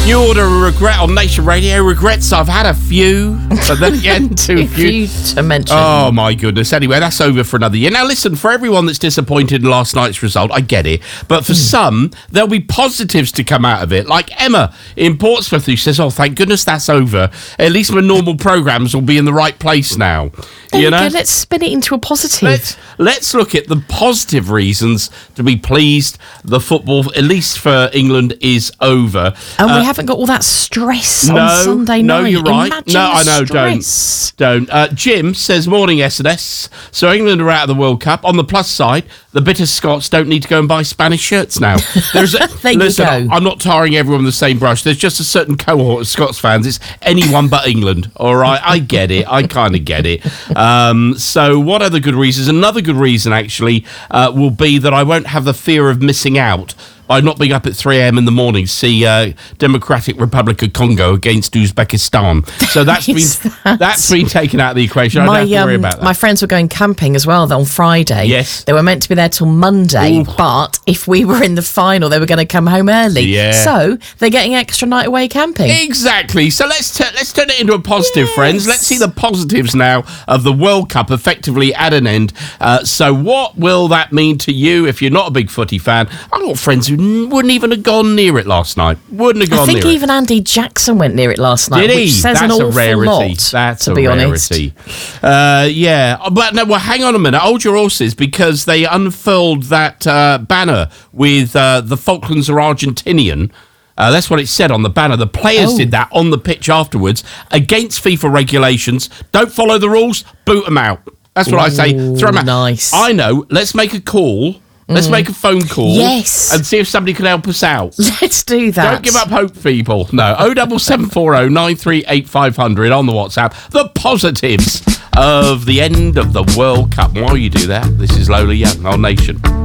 New order of regret on Nation Radio. Regrets, I've had a few, but then again, too few to mention. Oh, my goodness. Anyway, that's over for another year. Now, listen, for everyone that's disappointed in last night's result, I get it. But for some, there'll be positives to come out of it. Like Emma in Portsmouth, who says, oh, thank goodness that's over. At least my normal programmes will be in the right place now. There we go. Let's spin it into a positive. Let's look at the positive reasons to be pleased the football, at least for England, is over. And we haven't got all that stress on Sunday night. No, you're right. Imagine no, I know, stress. don't. Jim says, morning S&S. So England are out of the World Cup. On the plus side, the bitter Scots don't need to go and buy Spanish shirts now. Listen, I'm not tarring everyone with the same brush. There's just a certain cohort of Scots fans. It's anyone but England, all right? I get it. I kind of get it. So what are the good reasons? Another good reason, actually, will be that I won't have the fear of missing out by not being up at 3 a.m. in the morning to see Democratic Republic of Congo against Uzbekistan. So that's been taken out of the equation. I don't have to worry about that. My friends were going camping as well on Friday. Yes. They were meant to be there till Monday, but if we were in the final, they were going to come home early. Yeah. So they're getting extra night away camping. Exactly. So let's turn it into a positive, friends. Let's see the positives now of the World Cup effectively at an end. So what will that mean to you if you're not a big footy fan? I've got friends who wouldn't even have gone near it last night. I think even Andy Jackson went near it last night. Did he? Which says That's an awful a rarity. lot, That's to a be rarity. Honest. Yeah. But no, well, hang on a minute. Hold your horses, because they unfurled that banner with the Falklands are Argentinian. That's what it said on the banner. The players did that on the pitch afterwards against FIFA regulations. Don't follow the rules, boot them out. That's what I say. Throw them out. Nice. I know. Let's make a call. Let's make a phone call. Yes. And see if somebody can help us out. Let's do that. Don't give up hope, people. No. 07740 938 500 on the WhatsApp. The positives of the end of the World Cup. While you do that, this is Lola Young on Nation.